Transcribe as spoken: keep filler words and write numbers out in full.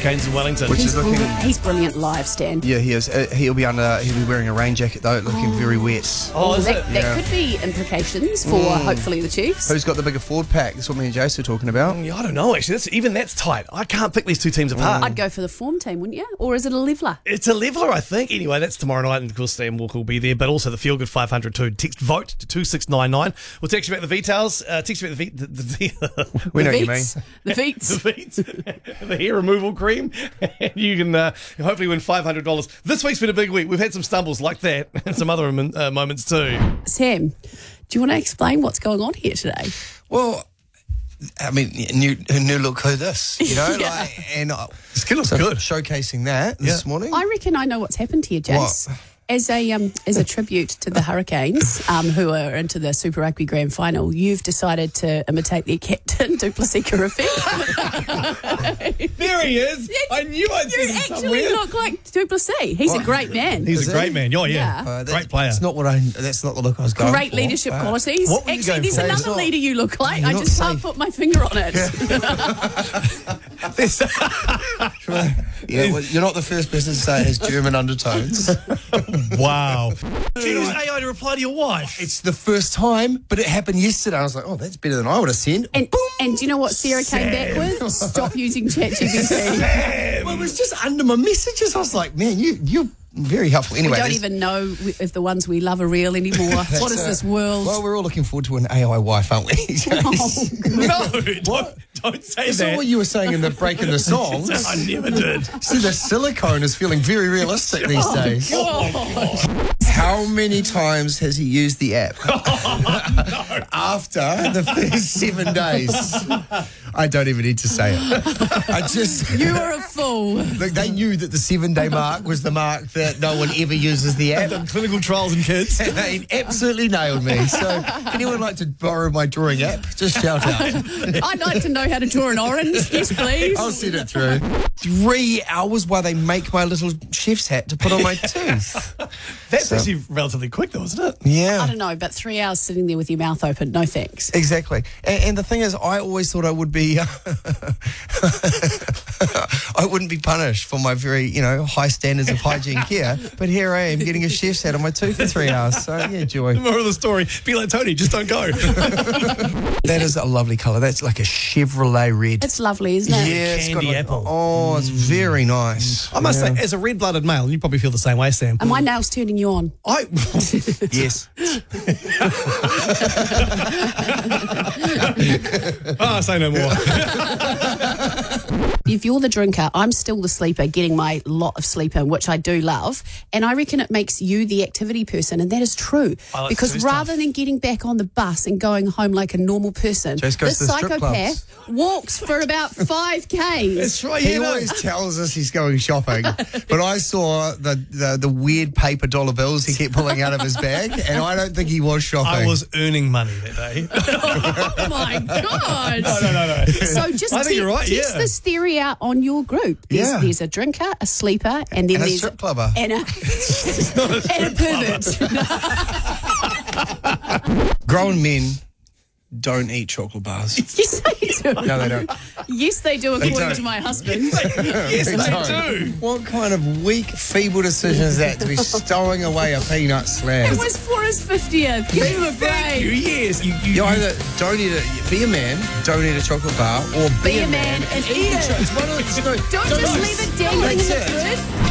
Hurricanes in Wellington. Which He's, is looking... brilliant. He's brilliant live, Stan. Yeah, he is. Uh, he'll be under. He'll be wearing a rain jacket though, looking Oh. very wet. Oh, is that, it? that Yeah. could be implications for hopefully the Chiefs. Who's got the bigger forward pack? That's what me and Jace were talking about. Yeah, I don't know, actually. That's, even that's tight. I can't pick these two teams apart. I'd go for the form team, wouldn't you? Or is it a leveller? It's a leveller, I think. Anyway, that's tomorrow night, and of course, Stan Walker will be there, but also the Feel Good five hundred too. Text vote to two six nine nine. We'll text you about the details. Uh, text you about the, the, the, We know the what you mean. Veets. The Veets. the feet, the hair removal cream, and you can uh, hopefully win five hundred dollars. This week's been a big week. We've had some stumbles like that, and some other uh, moments too. Sam, do you want to explain what's going on here today? Well, I mean, new new look who this, you know, Yeah. like, and I, Skin looks so good. showcasing that this Yeah. morning. I reckon I know what's happened here, Jace. What? As a um, as a tribute to the Hurricanes, um, who are into the Super Rugby Grand Final, you've decided to imitate their captain, Duplessis Kirifi. There he is. I knew I'd You seen him actually somewhere. look like Duplessis. He's a great man. He's Is a he? great man. Oh, yeah. Yeah. Uh, that- Great player. That's not what I. That's not the look I was going Great for. leadership Uh, qualities. What were you Actually, going there's for? another It's not- leader you look like. You're I not just can't safe. put my finger on it. Yeah, well, you're not the first person to say it has German undertones. Wow. Do you use A I to reply to your wife? It's the first time, but it happened yesterday. I was like, oh, that's better than I would have sent. And, and do you know what Sarah came back with? Stop using ChatGPT. Well, it was just under my messages. I was like, man, you you're very helpful. Anyway, We don't there's- even know if the ones we love are real anymore. What is uh, this world? Well, we're all looking forward to an A I wife, aren't we? Oh, No, don't, don't say That's that. not what you were saying in the break in the songs. I never did. See, the silicone is feeling very realistic these days. How many times has he used the app? After the first seven days. I don't even need to say it. I just. You are a fool. Look, they knew that the seven day mark was the mark that no one ever uses the app. Done clinical trials in kids. They absolutely nailed me. So, if anyone would like to borrow my drawing app, just shout out. I'd like to know how to draw an orange. Yes, please. I'll send it through. Three hours while they make my little chef's hat to put on my tooth. That's So- actually relatively quick, though, isn't it? I Yeah. don't know, but three hours sitting there with your mouth open, no thanks. Exactly. And, and the thing is, I always thought I would be, I wouldn't be punished for my very, you know, high standards of hygiene care. But here I am getting a chef's hat on my tooth for three hours. So, yeah, joy. Moral of the story, be like Tony, just don't go. That is a lovely colour. That's like a Chevrolet red. It's lovely, isn't it? Yeah, it's got Candy like- apple. Oh, it's very nice. I must Yeah. say, as a red-blooded male, and you probably feel the same way, Sam. Are my nails turning you on? I Yes. oh, say no more. If you're the drinker, I'm still the sleeper, getting my lot of sleep in, which I do love. And I reckon it makes you the activity person. And that is true. I like Because to do rather stuff. than getting back on the bus and going home like a normal person, Jace goes this to the strip psychopath walks for about five Ks. That's right, He you know. always tells us he's going shopping, but I saw the, the the weird paper dollar bills he kept pulling out of his bag, and I don't think he was shopping. I was earning money that day. Oh my God. no, no, no, no. So just I think te- you're right, test yeah. this theory out on your group. There's, Yeah. there's a drinker, a sleeper, and then And a there's strip clubber. and a, and a pervert. Grown men don't eat chocolate bars. Yes, they do. No, they don't. Yes, they do, according don't. to my husband. Yes, They they don't. do. What kind of weak, feeble decision is that to be stowing away a peanut slab? It was for his fiftieth. Give him a Thank you. break. Yes, you. you You either don't eat it, be a man, don't eat a chocolate bar, or be, Be a man and eat it. It's one of the, it's no, Don't just leave it dangling in the That's it. fridge.